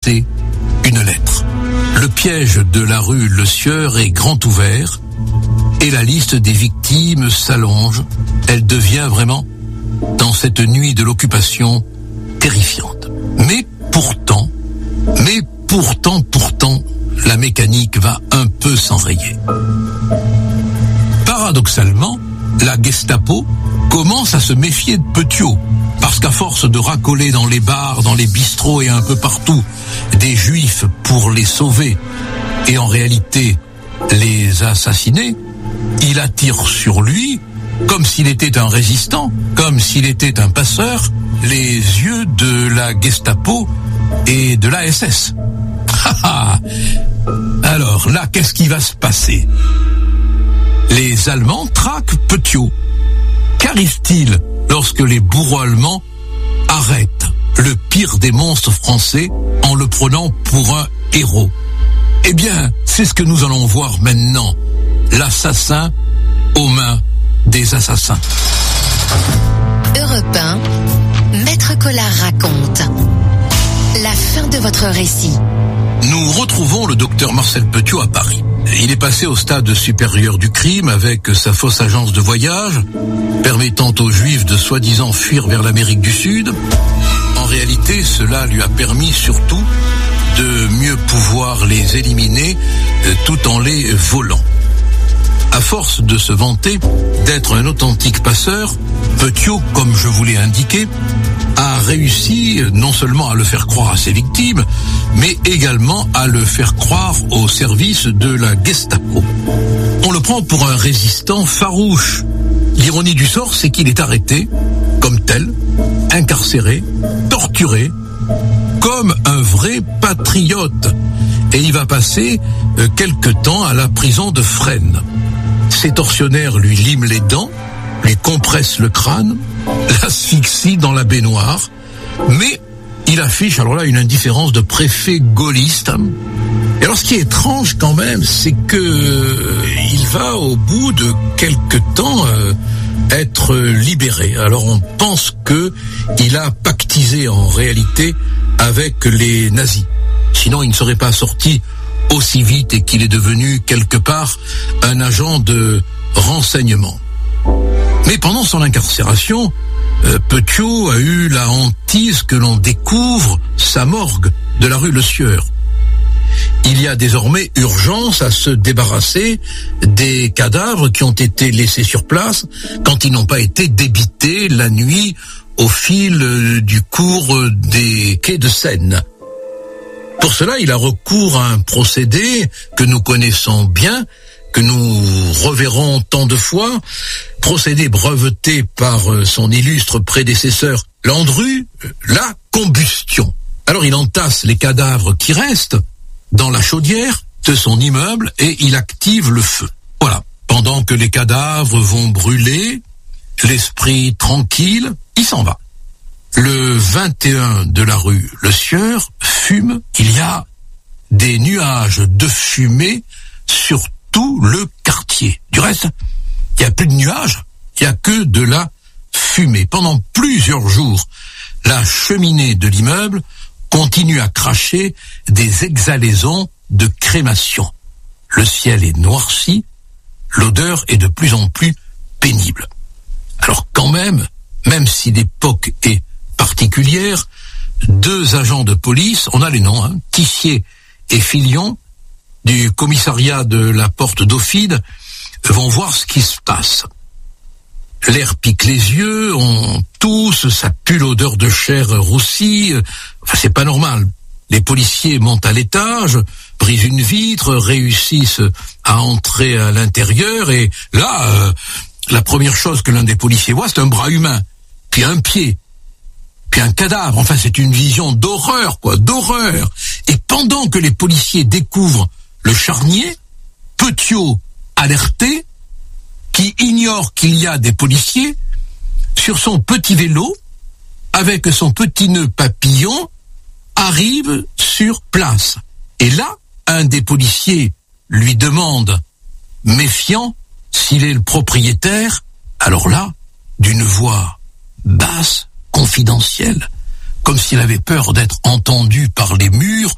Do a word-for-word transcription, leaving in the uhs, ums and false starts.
poster une lettre. Le piège de la rue Le Sieur est grand ouvert et la liste des victimes s'allonge. Elle devient vraiment, dans cette nuit de l'occupation, terrifiante. Mais pourtant, mais pourtant, pourtant, la mécanique va un peu s'enrayer. Paradoxalement, la Gestapo commence à se méfier de Petiot, parce qu'à force de racoler dans les bars, dans les bistrots et un peu partout des juifs pour les sauver et en réalité les assassiner, il attire sur lui, comme s'il était un résistant, comme s'il était un passeur, les yeux de la Gestapo et de la S S. Alors là, qu'est-ce qui va se passer? Les Allemands traquent Petiot. Qu'arrive-t-il lorsque les bourreaux allemands arrêtent le pire des monstres français en le prenant pour un héros? Eh bien, c'est ce que nous allons voir maintenant. L'assassin aux mains des assassins. Europe un, Maître Collard raconte. La fin de votre récit. Nous retrouvons le docteur Marcel Petiot à Paris. Il est passé au stade supérieur du crime avec sa fausse agence de voyage, permettant aux Juifs de soi-disant fuir vers l'Amérique du Sud. En réalité, cela lui a permis surtout de mieux pouvoir les éliminer tout en les volant. À force de se vanter d'être un authentique passeur, Petiot, comme je vous l'ai indiqué, a réussi non seulement à le faire croire à ses victimes, mais également à le faire croire au service de la Gestapo. On le prend pour un résistant farouche. L'ironie du sort, c'est qu'il est arrêté, comme tel, incarcéré, torturé, comme un vrai patriote. Et il va passer euh, quelque temps à la prison de Fresnes. Ses tortionnaires lui liment les dents, lui compressent le crâne, l'asphyxient dans la baignoire, mais il affiche alors là une indifférence de préfet gaulliste. Et alors ce qui est étrange quand même, c'est que euh, il va au bout de quelque temps euh, être libéré. Alors on pense que il a pactisé en réalité avec les nazis. Sinon il ne serait pas sorti aussi vite et qu'il est devenu quelque part un agent de renseignement. Mais pendant son incarcération, euh, Petiot a eu la hantise que l'on découvre sa morgue de la rue Le Sieur. Il y a désormais urgence à se débarrasser des cadavres qui ont été laissés sur place quand ils n'ont pas été débités la nuit au fil du cours des quais de Seine. Pour cela, il a recours à un procédé que nous connaissons bien, que nous reverrons tant de fois, procédé breveté par son illustre prédécesseur Landru, la combustion. Alors il entasse les cadavres qui restent dans la chaudière de son immeuble et il active le feu. Voilà. Pendant que les cadavres vont brûler, l'esprit tranquille, il s'en va. Le vingt et un de la rue Le Sieur fume. Il y a des nuages de fumée sur tout le quartier. Du reste, il n'y a plus de nuages, il n'y a que de la fumée. Pendant plusieurs jours, la cheminée de l'immeuble continue à cracher des exhalaisons de crémation. Le ciel est noirci, l'odeur est de plus en plus pénible. Alors quand même, même si l'époque est particulière, deux agents de police, on a les noms, hein, Tissier et Filion, du commissariat de la Porte Dauphine, vont voir ce qui se passe. L'air pique les yeux, on tousse, ça pue l'odeur de chair roussie, enfin c'est pas normal. Les policiers montent à l'étage, brisent une vitre, réussissent à entrer à l'intérieur et là, euh, la première chose que l'un des policiers voit, c'est un bras humain, puis un pied, puis un cadavre. Enfin, c'est une vision d'horreur, quoi, d'horreur. Et pendant que les policiers découvrent le charnier, Petiot, alerté, qui ignore qu'il y a des policiers, sur son petit vélo, avec son petit nœud papillon, arrive sur place. Et là, un des policiers lui demande, méfiant, s'il est le propriétaire. Alors là, d'une voix basse, confidentielle, comme s'il avait peur d'être entendu par les murs,